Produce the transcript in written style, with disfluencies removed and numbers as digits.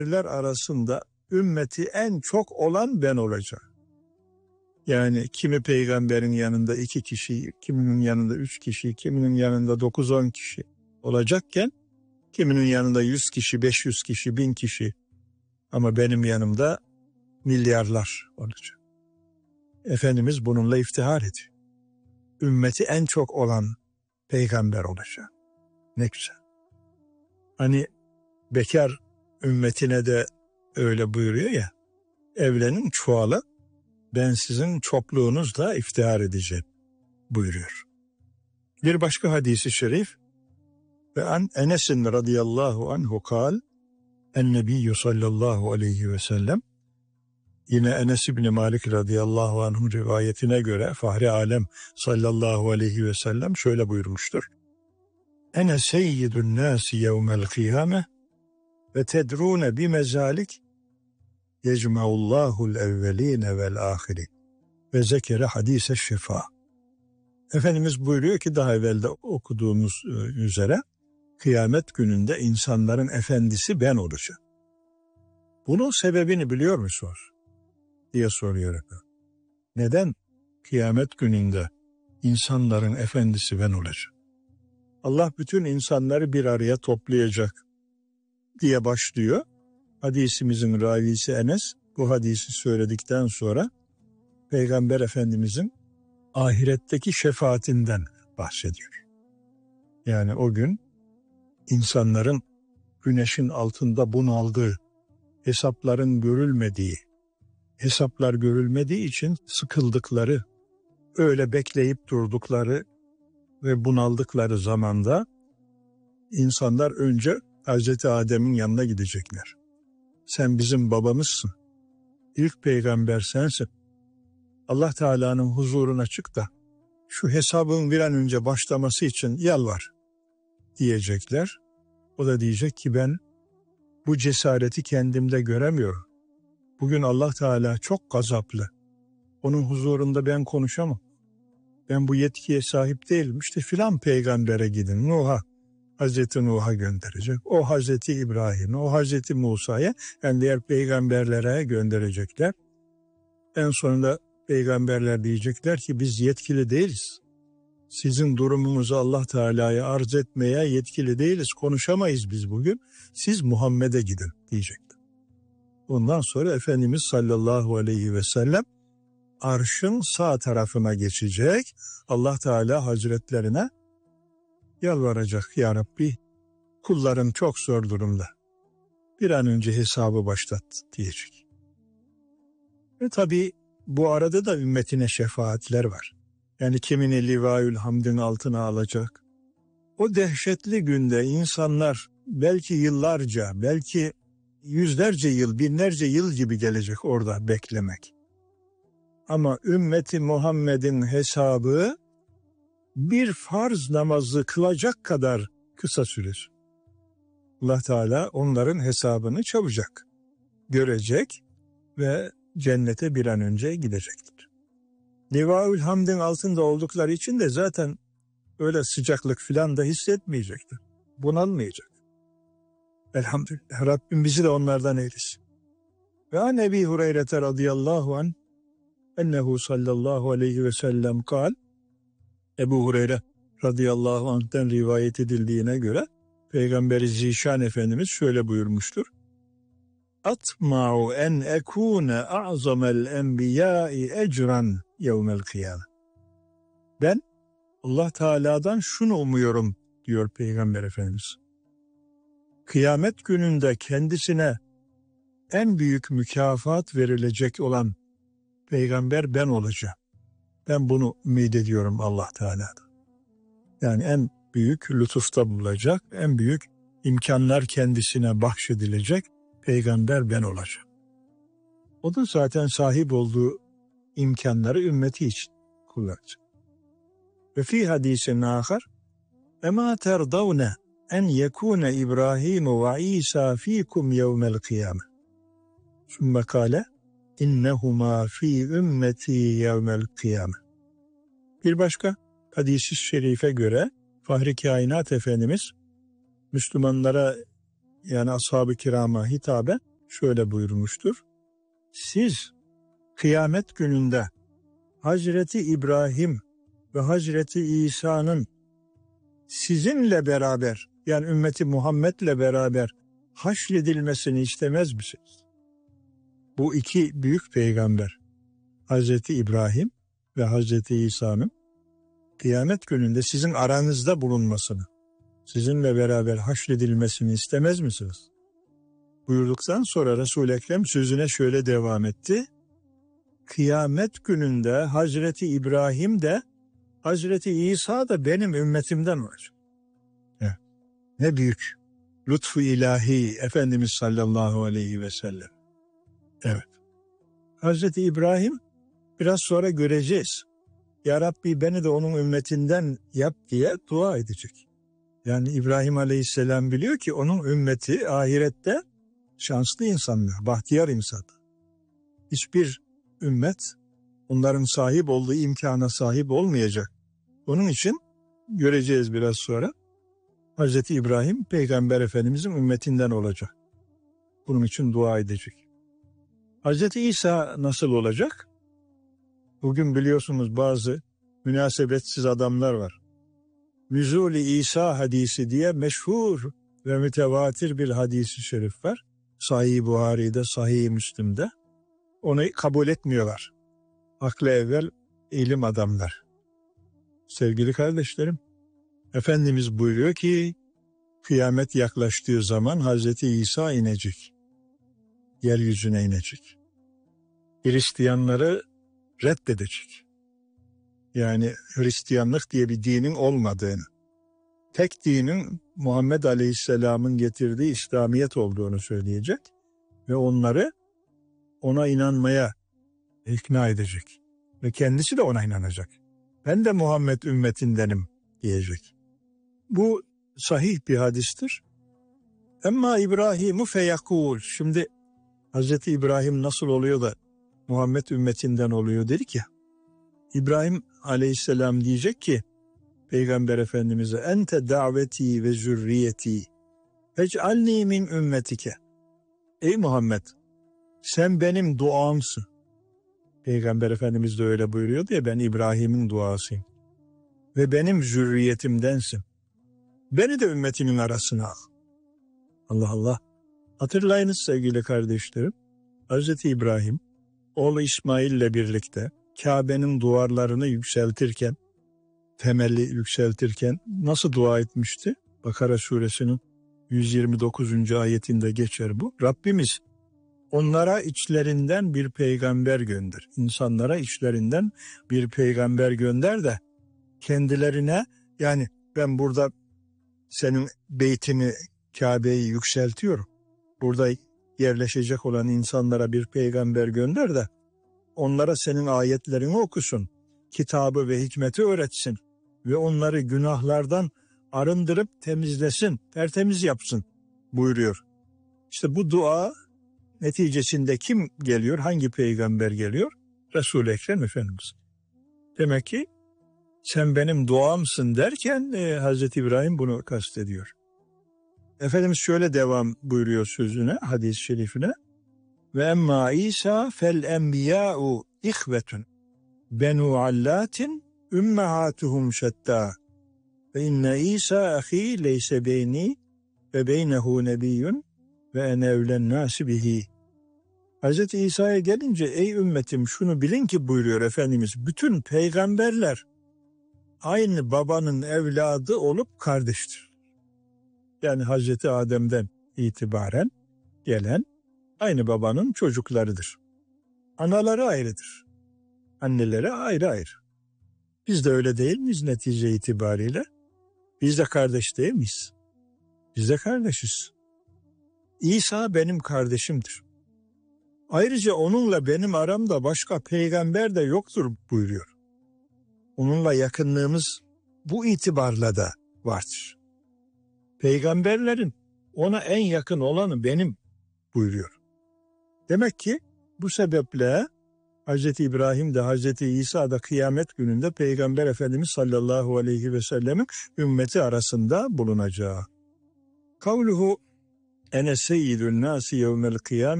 arasında ümmeti en çok olan ben olacağım. Yani kimi peygamberin yanında 2 kişi, kiminin yanında 3 kişi, kiminin yanında 9-10 kişi olacakken, kiminin yanında 100 kişi, 500 kişi, 1000 kişi, ama benim yanımda milyarlar olacak. Efendimiz bununla iftihar ediyor. Ümmeti en çok olan peygamber olacak. Ne güzel. Hani bekar ümmetine de öyle buyuruyor ya, evlenin, çoğalın, ben sizin çokluğunuzla iftihar edeceğim buyuruyor. Bir başka hadisi şerif, ve an Enes'in radıyallahu anhu kal, en-nebiyyü sallallahu aleyhi ve sellem, yine Enes İbni Malik radıyallahu anh'ın rivayetine göre Fahri Alem sallallahu aleyhi ve sellem şöyle buyurmuştur. Ene seyyidun nâsi yevmel kıyâme ve tedrûne bimezalik yecma'ullâhu'l evvelîne vel âhirin ve zekere hadîse şifa. Efendimiz buyuruyor ki, daha evvelde okuduğumuz üzere kıyamet gününde insanların efendisi ben olacağım. Bunun sebebini biliyor musunuz diye soruyor efendim. Neden kıyamet gününde insanların efendisi ben olacağım? Allah bütün insanları bir araya toplayacak diye başlıyor. Hadisimizin ravisi Enes bu hadisi söyledikten sonra Peygamber Efendimizin ahiretteki şefaatinden bahsediyor. Yani o gün insanların güneşin altında bunaldığı, hesaplar görülmediği için sıkıldıkları, öyle bekleyip durdukları ve bunaldıkları zamanda insanlar önce Hazreti Adem'in yanına gidecekler. Sen bizim babamızsın. İlk peygamber sensin. Allah Teala'nın huzuruna çık da şu hesabın bir an önce başlaması için yalvar diyecekler. O da diyecek ki, ben bu cesareti kendimde göremiyorum. Bugün Allah Teala çok gazaplı. Onun huzurunda ben konuşamam. Ben bu yetkiye sahip değilim. İşte filan peygambere gidin. Hazreti Nuh'a gönderecek. O Hazreti İbrahim'e, o Hazreti Musa'ya, yani diğer peygamberlere gönderecekler. En sonunda peygamberler diyecekler ki, biz yetkili değiliz. Sizin durumunuzu Allah Teala'ya arz etmeye yetkili değiliz. Konuşamayız biz bugün. Siz Muhammed'e gidin diyecekler. Ondan sonra Efendimiz sallallahu aleyhi ve sellem arşın sağ tarafına geçecek. Allah Teala Hazretlerine yalvaracak, ya Rabbi kullarım çok zor durumda. Bir an önce hesabı başlat diyecek. Ve tabi bu arada da ümmetine şefaatler var. Yani kimini Livaül Hamd'ın altına alacak. O dehşetli günde insanlar belki yıllarca, belki yüzlerce yıl, binlerce yıl gibi gelecek orada beklemek. Ama ümmeti Muhammed'in hesabı bir farz namazı kılacak kadar kısa sürer. Allah Teala onların hesabını çabucak görecek ve cennete bir an önce gidecektir. Livaül Hamd'ın altında oldukları için de zaten öyle sıcaklık filan da hissetmeyecektir. Bunalmayacak. Elhamdülillah. Rabbim bizi de onlardan eylesin. Ve an Ebi Hureyre radıyallahu anh ennehu sallallahu aleyhi ve sellem kal, Ebu Hureyre radıyallahu anh'ten rivayet edildiğine göre Peygamberi Zişan Efendimiz şöyle buyurmuştur. Atma'u en ekune a'zamel enbiyai ecran yevmel kıyame. Ben Allah Teala'dan şunu umuyorum diyor Peygamber Efendimiz. Kıyamet gününde kendisine en büyük mükafat verilecek olan peygamber ben olacağım. Ben bunu ümit ediyorum Allah Teala'dan. Yani en büyük lütufta bulunacak, en büyük imkanlar kendisine bahşedilecek peygamber ben olacağım. O da zaten sahip olduğu imkanları ümmeti için kullanacak. Ve fi hadisin ahar ema terdavne en yekune İbrahim ve İsa fikum yevmel kıyame. Sümme kâle innehuma fi ümmeti yevmel kıyame. Bir başka hadis-i şerife göre Fahri Kainat Efendimiz Müslümanlara, yani ashab-ı kirama hitaben şöyle buyurmuştur. Siz kıyamet gününde Hazreti İbrahim ve Hazreti İsa'nın sizinle beraber, yani ümmeti Muhammed'le beraber haşredilmesini istemez misiniz? Bu iki büyük peygamber, Hazreti İbrahim ve Hazreti İsa'nın kıyamet gününde sizin aranızda bulunmasını, sizinle beraber haşredilmesini istemez misiniz? Buyurduktan sonra Resul-i Ekrem sözüne şöyle devam etti. Kıyamet gününde Hazreti İbrahim de Hazreti İsa da benim ümmetimden olacak. Evet. Ne büyük lütfu ilahi Efendimiz sallallahu aleyhi ve sellem. Evet. Hazreti İbrahim biraz sonra göreceğiz. Ya Rabbi beni de onun ümmetinden yap diye dua edecek. Yani İbrahim aleyhisselam biliyor ki onun ümmeti ahirette şanslı insanlar, bahtiyar insanlar. Hiçbir ümmet onların sahip olduğu imkana sahip olmayacak. Onun için göreceğiz biraz sonra. Hazreti İbrahim Peygamber Efendimizin ümmetinden olacak. Bunun için dua edecek. Hazreti İsa nasıl olacak? Bugün biliyorsunuz bazı münasebetsiz adamlar var. Nüzul-i İsa hadisi diye meşhur ve mütevatir bir hadis-i şerif var. Sahih-i Buhari'de, Sahih-i Müslim'de. Onu kabul etmiyorlar. Aklı evvel ilim adamlar. Sevgili kardeşlerim, Efendimiz buyuruyor ki kıyamet yaklaştığı zaman Hazreti İsa inecek. Yeryüzüne inecek. Hristiyanları reddedecek. Yani Hristiyanlık diye bir dinin olmadığını, tek dinin Muhammed Aleyhisselam'ın getirdiği İslamiyet olduğunu söyleyecek ve onları ona inanmaya ikna edecek. Ve kendisi de ona inanacak. Ben de Muhammed ümmetindenim diyecek. Bu sahih bir hadistir. Emma İbrahimu feyakul. Şimdi Hazreti İbrahim nasıl oluyor da Muhammed ümmetinden oluyor dedik ya. İbrahim aleyhisselam diyecek ki Peygamber Efendimiz'e ente daveti ve zürriyeti fec'alni min ümmetike. Ey Muhammed sen benim duamsın. Peygamber Efendimiz de öyle buyuruyor diye ben İbrahim'in duasıyım. Ve benim zürriyetimdensin. Beni de ümmetimin arasına al. Allah Allah. Hatırlayınız sevgili kardeşlerim. Hazreti İbrahim oğlu İsmail ile birlikte Kabe'nin duvarlarını yükseltirken, temeli yükseltirken nasıl dua etmişti? Bakara suresinin 129. ayetinde geçer bu. Rabbimiz onlara içlerinden bir peygamber gönder. İnsanlara içlerinden bir peygamber gönder de kendilerine, yani ben burada senin beytini, Kabe'yi yükseltiyorum. Burada yerleşecek olan insanlara bir peygamber gönder de onlara senin ayetlerini okusun. Kitabı ve hikmeti öğretsin. Ve onları günahlardan arındırıp temizlesin, tertemiz yapsın buyuruyor. İşte bu dua neticesinde kim geliyor? Hangi peygamber geliyor? Resul-i Ekrem Efendimiz. Demek ki sen benim duamsın derken Hazreti İbrahim bunu kastediyor. Efendimiz şöyle devam buyuruyor sözüne, hadis-i şerifine. Ve emma İsa fel enbiya'u ihvetun benu allatin ümmehatuhum şetta ve inne İsa ahi leyse beyni ve beynehu nebiyyun ve ene evlen nasi bihi. Hz. İsa'ya gelince ey ümmetim şunu bilin ki buyuruyor Efendimiz, bütün peygamberler aynı babanın evladı olup kardeştir. Yani Hz. Adem'den itibaren gelen aynı babanın çocuklarıdır. Anaları ayrıdır. Anneleri ayrı ayrı. Biz de öyle değil miyiz netice itibariyle? Biz de kardeş değil miyiz? Biz de kardeşiz. İsa benim kardeşimdir. Ayrıca onunla benim aramda başka peygamber de yoktur buyuruyor. Onunla yakınlığımız bu itibarla da vardır. Peygamberlerin ona en yakın olanı benim buyuruyor. Demek ki bu sebeple Hz. İbrahim de Hz. İsa da kıyamet gününde Peygamber Efendimiz sallallahu aleyhi ve sellemin ümmeti arasında bulunacağı. Kavluhu ene seyyidun nasi yevmel kıyam